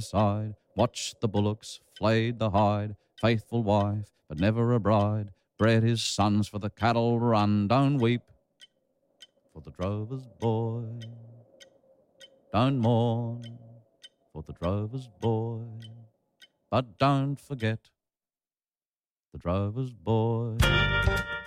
side, watched the bullocks, flayed the hide, faithful wife, but never a bride, bred his sons for the cattle run. Don't weep for the drover's boy, don't mourn for the drover's boy, but don't forget the drover's boy.